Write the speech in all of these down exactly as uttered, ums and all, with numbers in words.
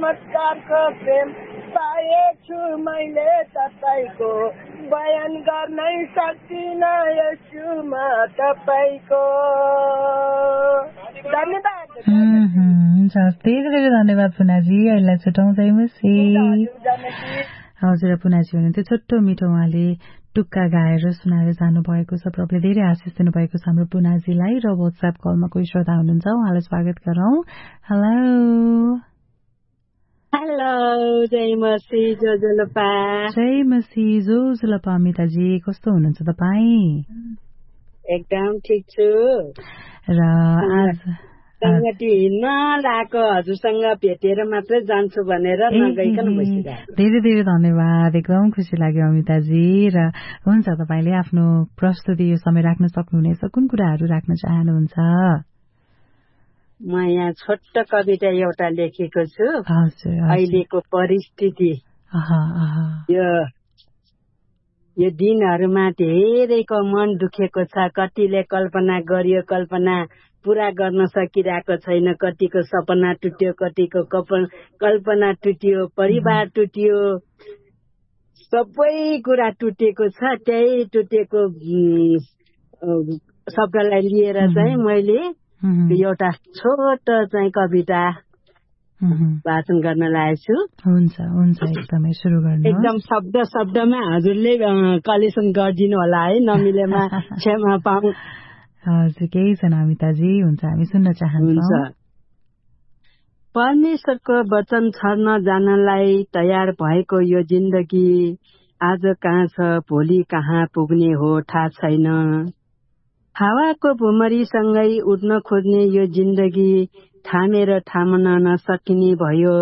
चमत्कारको प्रेम पाएछु मैले तपाईँको बयान गर्नै सक्दिनँ यसुमा तपाईँको धन्यवाद हुन्छ धेरै धेरै धन्यवाद पुनाजी अहिले छुटाउँदै मसी हजुर पुनाजी हुनुहुन्थ्यो छोटो मिठो उहाँले टुक्का गाएर सुनाएर जानुभएको छ प्रभुले धेरै आशिष दिनुभएको छ हाम्रो पुनाजीलाई र व्हाट्सएप कलमा कोही श्रोता हुनुहुन्छ उहाँलाई स्वागत गरौँ हेलो हेलो जय मसी जोजोलपा जय मसी जोजोलपा अमिताजी कस्तो हुनुहुन्छ तपाईँ एकदम ठिक छु र आज संगति हिँड्न लाएको हजुरसँग भेटेर मात्रै जान्छु भनेर नगइकन बसिरहेको धेरै धेरै धन्यवाद एकदम खुसी लाग्यो अमिताजी र हुन्छ तपाईँले आफ्नो प्रस्तुति यो समय राख्न सक्नुहुनेछ कुन कुराहरू राख्न चाहनुहुन्छ म यहाँ छोटो कविता एउटा लेखेको छु अहिलेको परिस्थिति यो यो दिनहरूमा धेरैको मन दुखेको छ कतिले कल्पना गरियो कल्पना पूरा गर्न सकिरहेको छैन कतिको सपना टुट्यो कतिको कल्पना टुट्यो परिवार टुट्यो सबै कुरा टुटेको छ त्यही टुटेको शब्दलाई लिएर चाहिँ मैले एउटा छोटो चाहिँ कविता वाचन गर्न लागेको छु हुन्छ हुन्छ एकदमै सुरु गर्नु एकदम शब्द शब्दमा हजुरले कलेक्सन गरिदिनु होला है नमिलेमा क्षमा पाऊँ हजुर केही छैन अमिताजी हुन्छ हामी सुन्न चाहन्छौँ परमेश्वरको वचन छर्न जानलाई तयार भएको यो जिन्दगी आज कहाँ छ भोलि कहाँ पुग्ने हो थाहा छैन हावाको भुमरीसँगै उड्न खोज्ने यो जिन्दगी थामेर थाम्न नसकिने भयो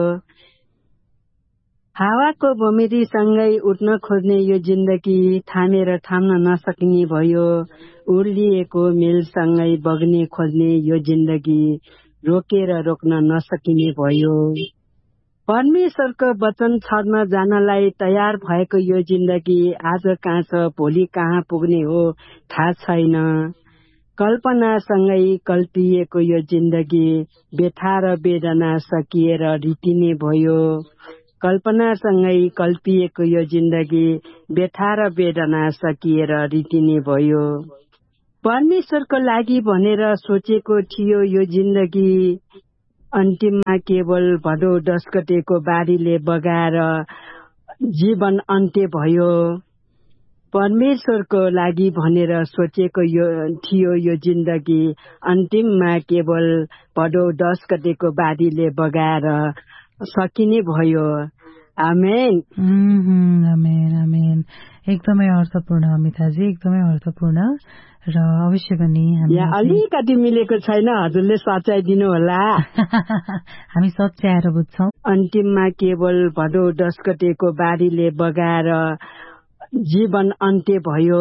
हावाको भुमरीसँगै उड्न खोज्ने यो जिन्दगी थामेर थाम्न नसकिने भयो उर्लिएको मेलसँगै बग्ने खोज्ने यो जिन्दगी रोकेर रोक्न नसकिने भयो परमेश्वरको वचन छर्न जानलाई तयार भएको यो जिन्दगी आज कहाँ छ भोलि कहाँ पुग्ने हो थाहा छैन कल्पनासँगै कल्पिएको यो जिन्दगी व्यथा र वेदना सकिएर रितिने भयो कल्पनासँगै कल्पिएको यो जिन्दगी व्यथा र वेदना सकिएर रितिने भयो परमेश्वरको लागि भनेर सोचेको थियो यो जिन्दगी अन्तिममा केवल भदौ दस गतेको बारीले बगाएर जीवन अन्त्य भयो परमेश्वरको लागि भनेर सोचेको यो थियो यो जिन्दगी अन्तिममा केवल भदौ दस गतेको बारीले बगाएर सकिने भयो आमेन आमेन आमेन एकदमै अर्थपूर्ण अमिताजी एकदमै अर्थपूर्ण र अवश्य पनि यहाँ अलिकति मिलेको छैन हजुरले सच्याइदिनु होला हामी सच्याएर बुझ्छौँ अन्तिममा केवल भदौ दस गतेको बारीले बगाएर जीवन अन्त्य भयो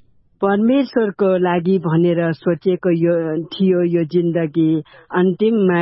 परमेश्वरको लागि भनेर सोचेको यो थियो यो जिन्दगी अन्तिममा